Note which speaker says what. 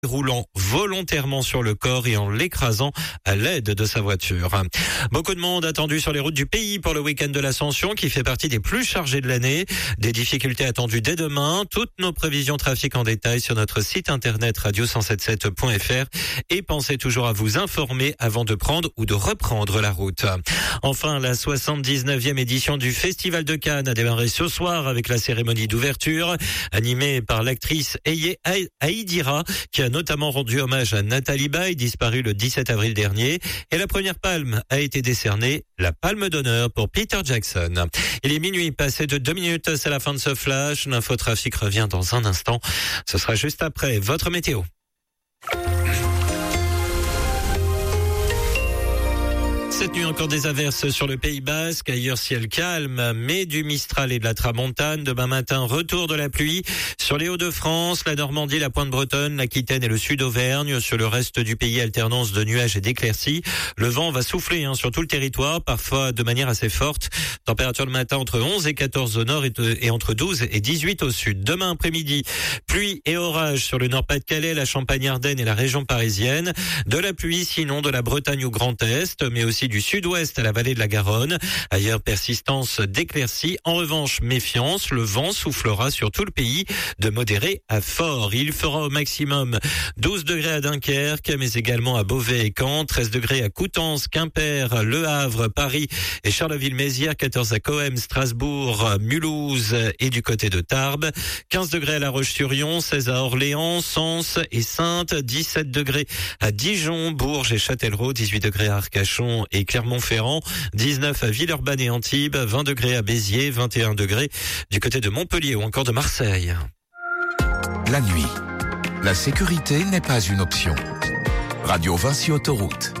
Speaker 1: roulant volontairement sur le corps et en l'écrasant à l'aide de sa voiture. Beaucoup de monde attendu sur les routes du pays pour le week-end de l'Ascension qui fait partie des plus chargés de l'année. Des difficultés attendues dès demain. Toutes nos prévisions trafic en détail sur notre site internet radio177.fr et pensez toujours à vous informer avant de prendre ou de reprendre la route. Enfin, la 79e édition du Festival de Cannes a démarré ce soir avec la cérémonie d'ouverture animée par l'actrice Eye Aïdira qui a notamment rendu hommage à Nathalie Baye, disparue le 17 avril dernier. Et la première palme a été décernée, la palme d'honneur pour Peter Jackson. Il est minuit, passé de 2 minutes, c'est la fin de ce flash. L'infotrafic revient dans un instant. Ce sera juste après votre météo. Cette nuit, encore des averses sur le Pays Basque. Ailleurs, ciel calme, mais du Mistral et de la Tramontane. Demain matin, retour de la pluie sur les Hauts-de-France, la Normandie, la Pointe-Bretonne, l'Aquitaine et le Sud-Auvergne. Sur le reste du pays, alternance de nuages et d'éclaircies. Le vent va souffler sur tout le territoire, parfois de manière assez forte. Température le matin entre 11 et 14 au nord et entre 12 et 18 au sud. Demain après-midi, pluie et orage sur le Nord-Pas-de-Calais, la Champagne-Ardenne et la région parisienne. De la pluie, sinon de la Bretagne au Grand Est, mais aussi du sud-ouest à la vallée de la Garonne. Ailleurs, persistance d'éclaircies. En revanche, méfiance, le vent soufflera sur tout le pays de modéré à fort. Il fera au maximum 12 degrés à Dunkerque, mais également à Beauvais et Caen, 13 degrés à Coutances, Quimper, Le Havre, Paris et Charleville-Mézières, 14 à Coëm, Strasbourg, Mulhouse et du côté de Tarbes, 15 degrés à La Roche-sur-Yon, 16 à Orléans, Sens et Saintes, 17 degrés à Dijon, Bourges et Châtellerault, 18 degrés à Arcachon et Clermont-Ferrand, 19 à Villeurbanne et Antibes, 20 degrés à Béziers, 21 degrés du côté de Montpellier ou encore de Marseille.
Speaker 2: La nuit, la sécurité n'est pas une option. Radio Vinci Autoroute.